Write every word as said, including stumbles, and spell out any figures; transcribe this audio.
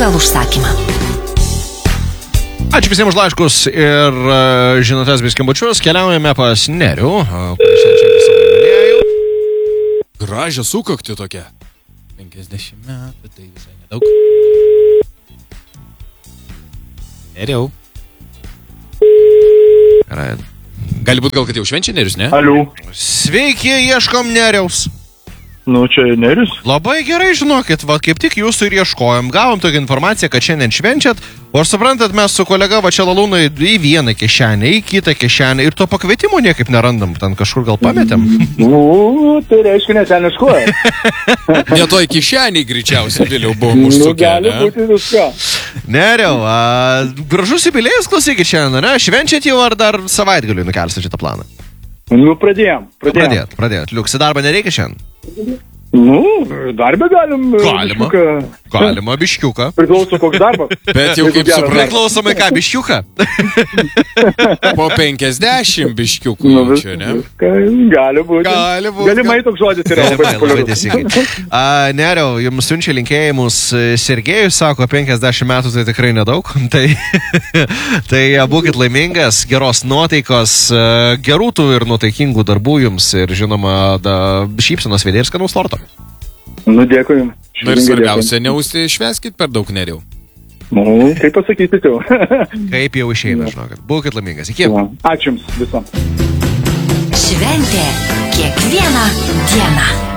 pagal užsakymą. Ačiū visiems už laiškus ir uh, žinutės bei skambučius. Keliaujame pas Nerių, uh, kuris šiandien visą minėjau. Gražią sukaktį tokia. penkiasdešimt metų, tai visai nedaug. Neriau. Gerai. Gali būt gal, kad jau švenčia Nerius, ne? Aliu. Sveiki, ieškom Neriaus. Nu, čia Nerius. Labai gerai, žinokit, va kaip tik jūsų ir ieškojom. Gavom tokią informaciją, kad šiandien švenčiat. O suprantat, mes su kolega va čia Lalūnai į vieną kišenę, į kitą kišenę ir to pakvietimo niekaip nerandam. Ten kažkur gal pametėm. Nu, tai reiškia, ne ten iškoja. Ne toj kišeniai greičiausiai vėliau buvom Nu, užsukę, gali ne? būti viską. Neriau, a, gražus jubiliejus, klausykit šiandien, ne? Švenčiat jau ar dar savaitgaliui nukelsit šitą planą? Nu, pradėjom. Pradėjom. Pradėt, pradėt. Liuks, į darbą nereikia šiandien? Nu, darbę galim. Galima. biškiuką. Galima, biškiuką. Priklauso koks darbas. Bet jau Jeigu kaip geras suprantu, Priklausomai ką, biškiuką? po penkiasdešimt biškiukų Nu, jau vis, čia, ne? viską, gali būti. Gali būt. Galimai toks žodis yra. Labai, labai populiarus. teisingai. A, Neriau, jums siunčia linkėjimus Sergejus, sako, penkiasdešimt metų tai tikrai nedaug. Tai, tai būkit laimingas, geros nuotaikos, gerų tų ir nuotaikingų darbų jums ir, žinoma, da, šypsenos veidė ir skanaus torto. Nu, dėkui. Na ir svarbiausia, neužsišveskit per daug, Neriau. Nu, kaip pasakysit jau. Kaip jau išeina, žinokit. Būkit laimingas. Iki. Ačiū jums visom. Šventė kiekvieną dieną.